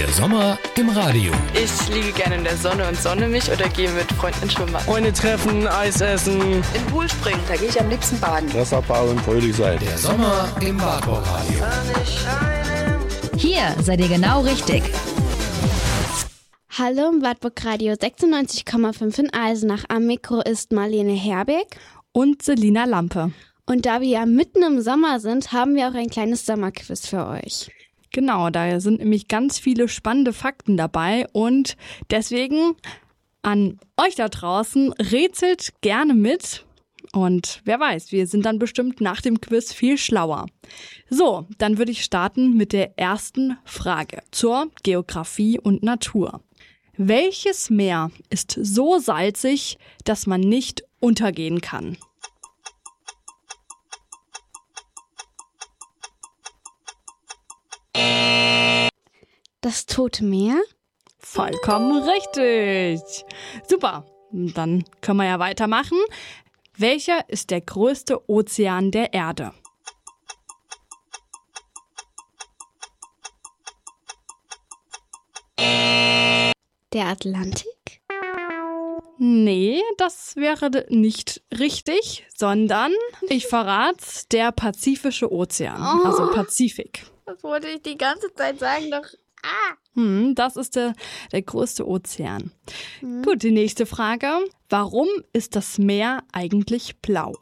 Der Sommer im Radio. Ich liege gerne in der Sonne und sonne mich oder gehe mit Freunden ins Schwimmbad. Freunde treffen, Eis essen. In den Pool springen, da gehe ich am liebsten baden. Wasserball und fröhlich sein. Der Sommer im Wartburg Radio. Hier seid ihr genau richtig. Hallo im Wartburg Radio 96,5 in Eisenach. Am Mikro ist Marlene Herbeck und Selina Lampe. Und da wir ja mitten im Sommer sind, haben wir auch ein kleines Sommerquiz für euch. Genau, da sind nämlich ganz viele spannende Fakten dabei und deswegen an euch da draußen, rätselt gerne mit und wer weiß, wir sind dann bestimmt nach dem Quiz viel schlauer. So, dann würde ich starten mit der ersten Frage zur Geografie und Natur. Welches Meer ist so salzig, dass man nicht untergehen kann? Das Tote Meer? Vollkommen richtig. Super, dann können wir ja weitermachen. Welcher ist der größte Ozean der Erde? Der Atlantik? Nee, das wäre nicht richtig, sondern, ich verrat's, der Pazifische Ozean, also Pazifik. Das wollte ich die ganze Zeit sagen, doch... Das ist der größte Ozean. Gut, die nächste Frage. Warum ist das Meer eigentlich blau?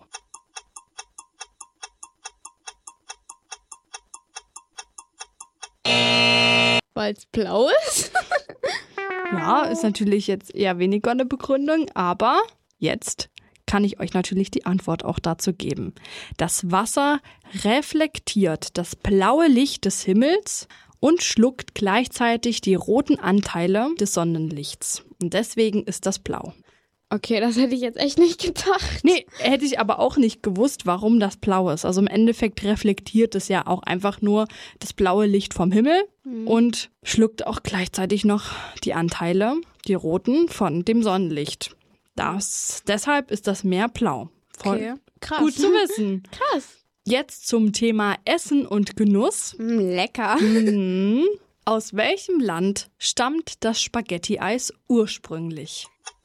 Weil es blau ist? Ja, ist natürlich jetzt eher weniger eine Begründung, aber jetzt kann ich euch natürlich die Antwort auch dazu geben. Das Wasser reflektiert das blaue Licht des Himmels und schluckt gleichzeitig die roten Anteile des Sonnenlichts. Und deswegen ist das blau. Okay, das hätte ich jetzt echt nicht gedacht. Nee, hätte ich aber auch nicht gewusst, warum das blau ist. Also im Endeffekt reflektiert es ja auch einfach nur das blaue Licht vom Himmel und schluckt auch gleichzeitig noch die Anteile, die roten, von dem Sonnenlicht. Deshalb ist das Meer blau. Voll okay, krass. Gut zu wissen. Krass. Jetzt zum Thema Essen und Genuss. Lecker. Aus welchem Land stammt das Spaghetti-Eis ursprünglich?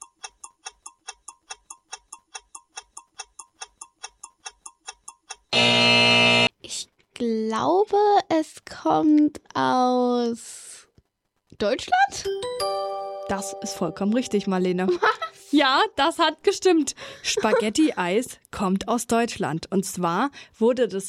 Ich glaube, es kommt aus Deutschland? Das ist vollkommen richtig, Marlene. Was? Ja, das hat gestimmt. Spaghetti-Eis kommt aus Deutschland. Und zwar wurde das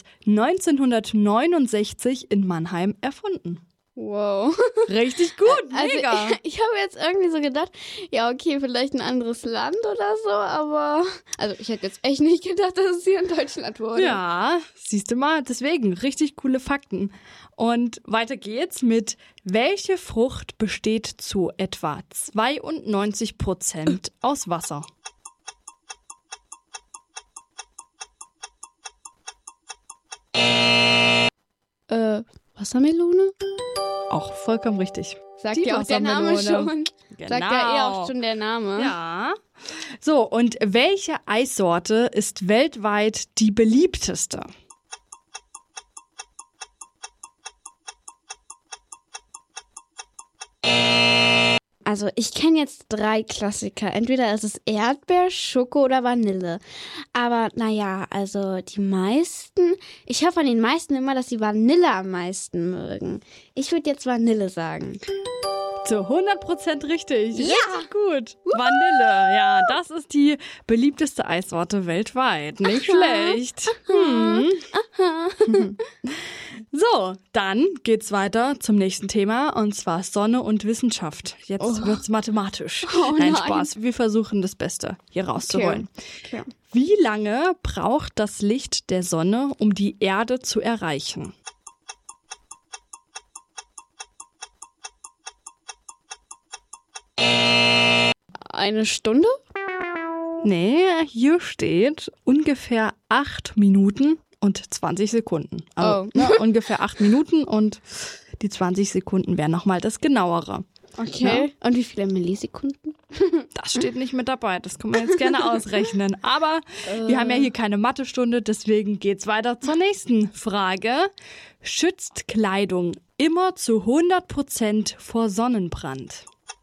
1969 in Mannheim erfunden. Wow. Richtig gut, mega. Also ich habe jetzt irgendwie so gedacht, ja okay, vielleicht ein anderes Land oder so, aber also ich hätte jetzt echt nicht gedacht, dass es hier in Deutschland wurde. Ja, siehst du mal, deswegen richtig coole Fakten. Und weiter geht's mit: Welche Frucht besteht zu etwa 92% aus Wasser? Wassermelone? Auch vollkommen richtig. Sagt ja auch der Name schon. Genau. Sagt ja auch schon der Name. Ja. So, und welche Eissorte ist weltweit die beliebteste? Also ich kenne jetzt 3 Klassiker. Entweder ist es Erdbeer, Schoko oder Vanille. Aber naja, also die meisten, ich höre von den meisten immer, dass sie Vanille am meisten mögen. Ich würde jetzt Vanille sagen. Zu 100% richtig. Ja. Richtig gut. Vanille, ja, das ist die beliebteste Eissorte weltweit. Nicht schlecht. So, dann geht's weiter zum nächsten Thema, und zwar Sonne und Wissenschaft. Jetzt wird's mathematisch. Nein, Spaß. Wir versuchen das Beste hier rauszuholen. Okay. Wie lange braucht das Licht der Sonne, um die Erde zu erreichen? Eine Stunde? Nee, hier steht ungefähr 8 Minuten und 20 Sekunden. Also ungefähr 8 Minuten und die 20 Sekunden wären nochmal das Genauere. Okay. Ja. Und wie viele Millisekunden? Das steht nicht mit dabei. Das kann man jetzt gerne ausrechnen. Aber wir haben ja hier keine Mathestunde, deswegen geht's weiter zur nächsten Frage. Schützt Kleidung immer zu 100% vor Sonnenbrand?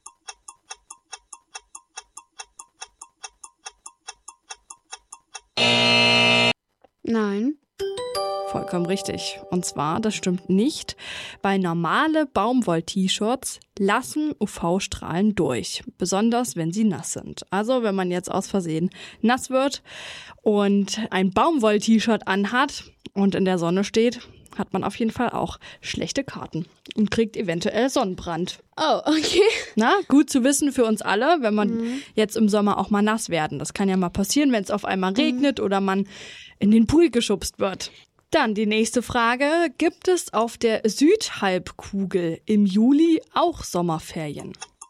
Nein. Vollkommen richtig. Und zwar, das stimmt nicht, weil normale Baumwoll-T-Shirts lassen UV-Strahlen durch, besonders wenn sie nass sind. Also wenn man jetzt aus Versehen nass wird und ein Baumwoll-T-Shirt anhat und in der Sonne steht, hat man auf jeden Fall auch schlechte Karten und kriegt eventuell Sonnenbrand. Oh, okay. Na, gut zu wissen für uns alle, wenn man jetzt im Sommer auch mal nass werden. Das kann ja mal passieren, wenn es auf einmal regnet oder man in den Pool geschubst wird. Dann die nächste Frage. Gibt es auf der Südhalbkugel im Juli auch Sommerferien?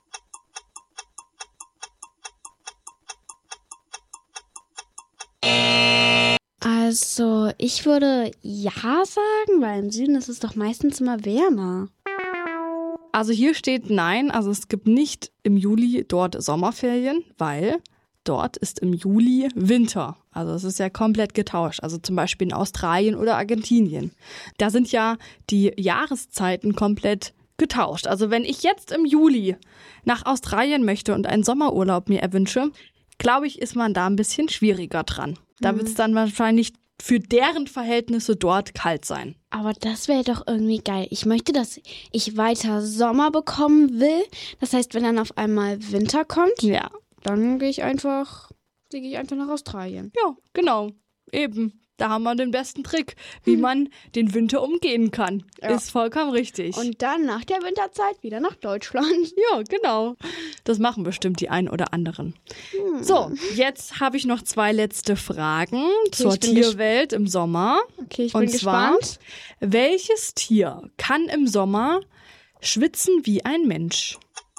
Also, ich würde ja sagen, weil im Süden ist es doch meistens immer wärmer. Also hier steht nein, also es gibt nicht im Juli dort Sommerferien, weil dort ist im Juli Winter. Also es ist ja komplett getauscht. Also zum Beispiel in Australien oder Argentinien. Da sind ja die Jahreszeiten komplett getauscht. Also wenn ich jetzt im Juli nach Australien möchte und einen Sommerurlaub mir erwünsche, glaube ich, ist man da ein bisschen schwieriger dran. Da wird es dann wahrscheinlich für deren Verhältnisse dort kalt sein. Aber das wäre doch irgendwie geil. Ich möchte, dass ich weiter Sommer bekommen will. Das heißt, wenn dann auf einmal Winter kommt, Ja. dann fliege ich einfach nach Australien. Ja, genau. Eben. Da haben wir den besten Trick, wie man den Winter umgehen kann. Ja. Ist vollkommen richtig. Und dann nach der Winterzeit wieder nach Deutschland. ja, genau. Das machen bestimmt die ein oder anderen. So, jetzt habe ich noch 2 letzte Fragen zur ich bin Tierwelt im Sommer. Okay, ich Und bin zwar, gespannt. welches Tier kann im Sommer schwitzen wie ein Mensch?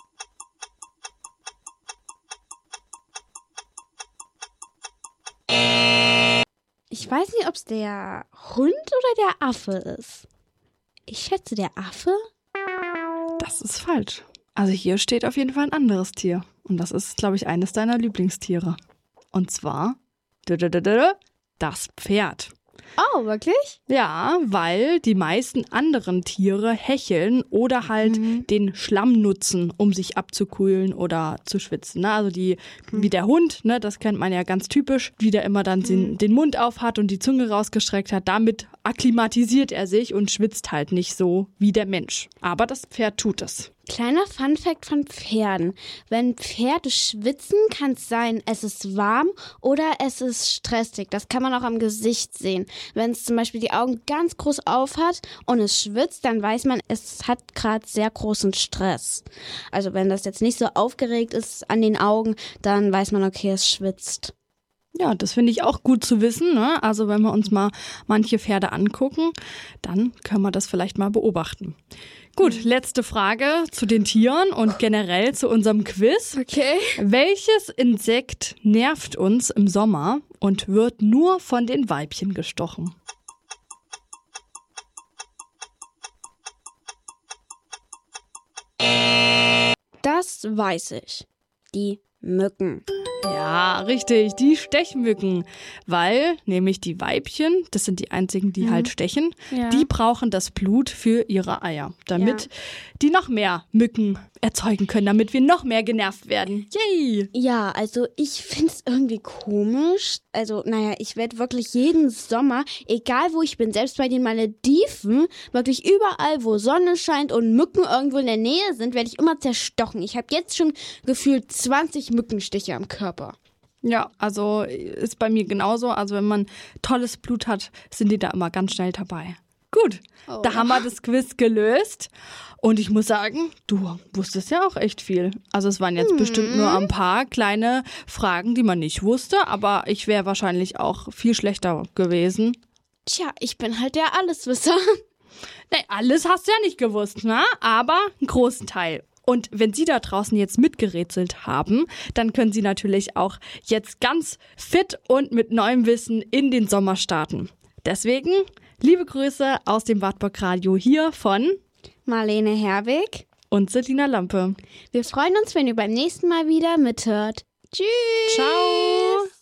Ich weiß nicht, ob es der Hund oder der Affe ist. Ich schätze, der Affe? Das ist falsch. Also hier steht auf jeden Fall ein anderes Tier. Und das ist, glaube ich, eines deiner Lieblingstiere. Und zwar das Pferd. Oh, wirklich? Ja, weil die meisten anderen Tiere hecheln oder halt den Schlamm nutzen, um sich abzukühlen oder zu schwitzen. Ne? Also wie der Hund, ne, das kennt man ja ganz typisch, wie der immer dann den Mund auf hat und die Zunge rausgestreckt hat. Damit akklimatisiert er sich und schwitzt halt nicht so wie der Mensch. Aber das Pferd tut es. Kleiner Funfact von Pferden. Wenn Pferde schwitzen, kann es sein, es ist warm oder es ist stressig. Das kann man auch am Gesicht sehen. Wenn es zum Beispiel die Augen ganz groß auf hat und es schwitzt, dann weiß man, es hat gerade sehr großen Stress. Also wenn das jetzt nicht so aufgeregt ist an den Augen, dann weiß man, okay, es schwitzt. Ja, das finde ich auch gut zu wissen. Ne? Also wenn wir uns mal manche Pferde angucken, dann können wir das vielleicht mal beobachten. Gut, letzte Frage zu den Tieren und generell zu unserem Quiz. Okay. Welches Insekt nervt uns im Sommer und wird nur von den Weibchen gestochen? Das weiß ich. Die Mücken. Ja, richtig, die Stechmücken, weil nämlich die Weibchen, das sind die einzigen, die halt stechen, Ja. die brauchen das Blut für ihre Eier, damit die noch mehr Mücken erzeugen können, damit wir noch mehr genervt werden. Yay! Ja, also ich find's irgendwie komisch. Also, ich werde wirklich jeden Sommer, egal wo ich bin, selbst bei den Malediven, wirklich überall, wo Sonne scheint und Mücken irgendwo in der Nähe sind, werde ich immer zerstochen. Ich habe jetzt schon gefühlt 20 Mückenstiche am Körper. Ja, also ist bei mir genauso. Also wenn man tolles Blut hat, sind die da immer ganz schnell dabei. Gut, da haben wir das Quiz gelöst. Und ich muss sagen, du wusstest ja auch echt viel. Also es waren jetzt bestimmt nur ein paar kleine Fragen, die man nicht wusste. Aber ich wäre wahrscheinlich auch viel schlechter gewesen. Tja, ich bin halt der Alleswisser. Nee, alles hast du ja nicht gewusst, ne? Aber einen großen Teil. Und wenn Sie da draußen jetzt mitgerätselt haben, dann können Sie natürlich auch jetzt ganz fit und mit neuem Wissen in den Sommer starten. Deswegen liebe Grüße aus dem Wartburg Radio hier von Marlene Herwig. und Selina Lampe. Wir freuen uns, wenn ihr beim nächsten Mal wieder mithört. Tschüss. Ciao.